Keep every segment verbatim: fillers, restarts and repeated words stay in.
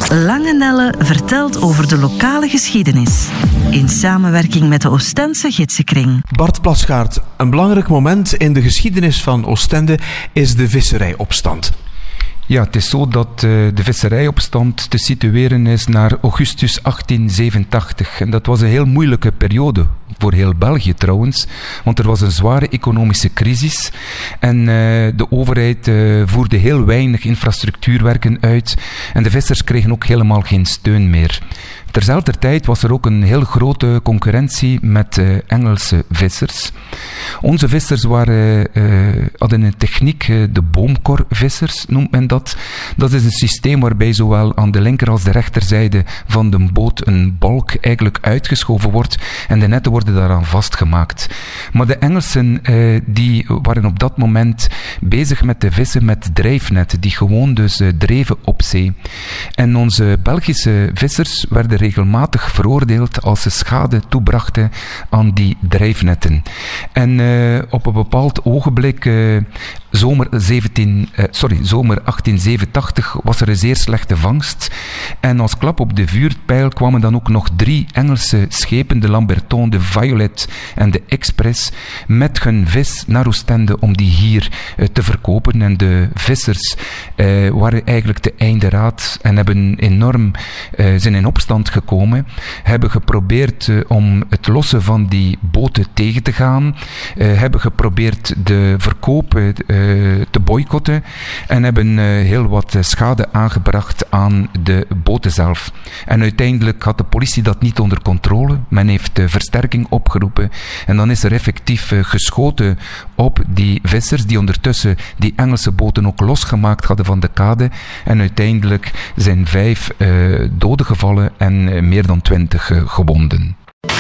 Lange Nelle vertelt over de lokale geschiedenis. In samenwerking met de Oostense Gidsenkring. Bart Plasgaard, een belangrijk moment in de geschiedenis van Oostende is de visserijopstand. Ja, het is zo dat uh, de visserijopstand te situeren is naar augustus achttien zevenentachtig. En dat was een heel moeilijke periode, voor heel België trouwens, want er was een zware economische crisis en uh, de overheid uh, voerde heel weinig infrastructuurwerken uit en de vissers kregen ook helemaal geen steun meer. Terzelfde tijd was er ook een heel grote concurrentie met uh, Engelse vissers. Onze vissers waren, uh, hadden een techniek, uh, de boomkorvissers noemt men dat. Dat is een systeem waarbij zowel aan de linker als de rechterzijde van de boot een balk eigenlijk uitgeschoven wordt en de netten worden daaraan vastgemaakt. Maar de Engelsen uh, die waren op dat moment bezig met de vissen met drijfnetten, die gewoon dus uh, dreven op zee. En onze Belgische vissers werden regelmatig veroordeeld als ze schade toebrachten aan die drijfnetten. En uh, op een bepaald ogenblik, uh, zomer, zeventien, uh, sorry, zomer achttien zevenentachtig, was er een zeer slechte vangst. En als klap op de vuurpijl kwamen dan ook nog drie Engelse schepen, de Lamberton, de Violet en de Express, met hun vis naar Oostende om die hier uh, te verkopen. En de vissers uh, waren eigenlijk te einde raad en hebben enorm, uh, zijn in opstand gekomen, hebben geprobeerd uh, om het lossen van die boten tegen te gaan, uh, hebben geprobeerd de verkoop uh, te boycotten en hebben uh, heel wat schade aangebracht aan de boten zelf. En uiteindelijk had de politie dat niet onder controle. Men heeft uh, versterking opgeroepen en dan is er effectief uh, geschoten op die vissers die ondertussen die Engelse boten ook losgemaakt hadden van de kade en uiteindelijk zijn vijf uh, doden gevallen en uh, meer dan twintig uh, gewonden.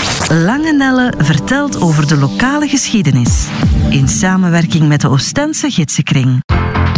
Lange Nelle vertelt over de lokale geschiedenis. In samenwerking met de Oostense Gidsenkring.